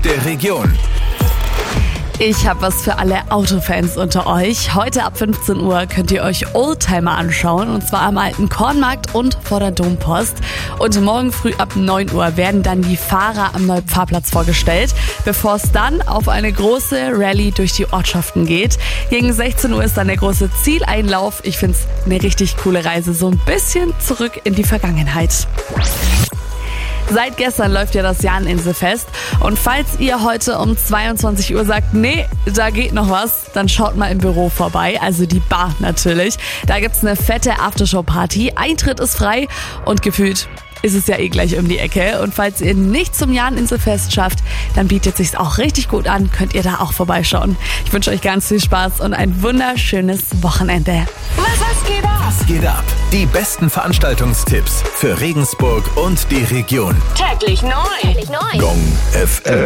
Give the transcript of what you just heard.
und der Region. Ich habe was für alle Autofans unter euch. Heute ab 15 Uhr könnt ihr euch Oldtimer anschauen, und zwar am alten Kornmarkt und vor der Dompost. Und morgen früh ab 9 Uhr werden dann die Fahrer am neuen Fahrplatz vorgestellt, bevor es dann auf eine große Rallye durch die Ortschaften geht. Gegen 16 Uhr ist dann der große Zieleinlauf. Ich finde es eine richtig coole Reise, so ein bisschen zurück in die Vergangenheit. Seit gestern läuft ja das Jahninselfest, und falls ihr heute um 22 Uhr sagt, nee, da geht noch was, dann schaut mal im Büro vorbei, also die Bar natürlich. Da gibt's eine fette Aftershow-Party, Eintritt ist frei und gefühlt ist es ja eh gleich um die Ecke. Und falls ihr nicht zum Jahninselfest schafft, dann bietet sich's auch richtig gut an, könnt ihr da auch vorbeischauen. Ich wünsche euch ganz viel Spaß und ein wunderschönes Wochenende. Was geht ab? Was geht ab? Die besten Veranstaltungstipps für Regensburg und die Region. Täglich neu. Gong FM.